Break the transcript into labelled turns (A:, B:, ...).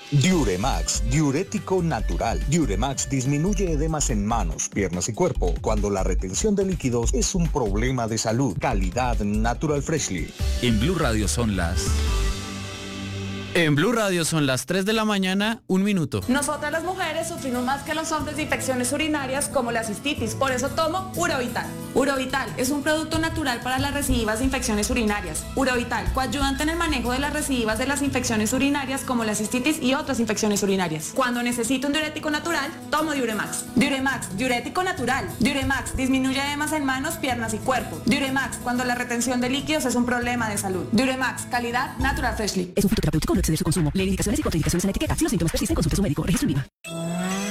A: Diuremax, diurético natural. Diuremax disminuye edemas en manos, piernas y cuerpo cuando la retención de líquidos es un problema de salud. Calidad Natural Freshly.
B: En Blue Radio son las 3 de la mañana, 1 minuto.
C: Nosotras las mujeres sufrimos más que los hombres de infecciones urinarias como la cistitis, por eso tomo Urovital. Urovital es un producto natural para las recidivas de infecciones urinarias. Urovital, coayudante en el manejo de las recidivas de las infecciones urinarias como la cistitis y otras infecciones urinarias. Cuando necesito un diurético natural, tomo Diuremax. Diuremax, diurético natural. Diuremax, disminuye edemas en manos, piernas y cuerpo. Diuremax, cuando la retención de líquidos es un problema de salud. Diuremax, calidad Natural Freshly.
D: Es un fitoterapéutico, no exceder su consumo. Lee indicaciones y contraindicaciones en la etiqueta. Si los síntomas persisten, consulte a su médico. Registro INVIMA.